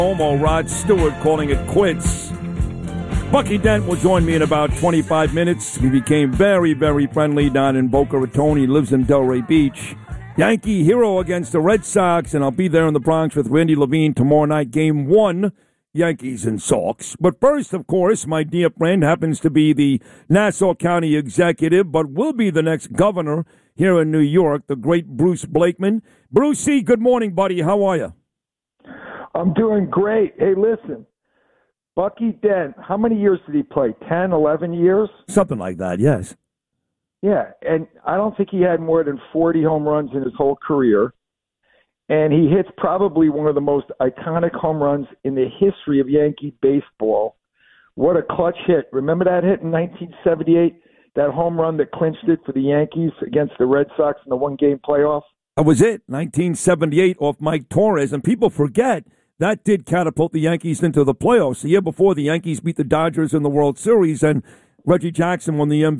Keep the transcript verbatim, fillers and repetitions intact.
Homo Rod Stewart calling it quits. Bucky Dent will join me in about twenty-five minutes. We became very, very friendly down in Boca Raton. He lives in Delray Beach. Yankee hero against the Red Sox, and I'll be there in the Bronx with Randy Levine tomorrow night, game one, Yankees and Sox. But first, of course, my dear friend happens to be the Nassau County executive, but will be the next governor here in New York, the great Bruce Blakeman. Brucey, good morning, buddy. How are you? I'm doing great. Hey, listen, Bucky Dent, how many years did he play? ten, eleven years? Something like that, yes. Yeah, and I don't think he had more than forty home runs in his whole career. And he hits probably one of the most iconic home runs in the history of Yankee baseball. What a clutch hit. Remember that hit in nineteen seventy-eight, that home run that clinched it for the Yankees against the Red Sox in the one-game playoff? That was it, nineteen seventy-eight off Mike Torres. And people forget that did catapult the Yankees into the playoffs. The year before, the Yankees beat the Dodgers in the World Series, and Reggie Jackson won the M V P.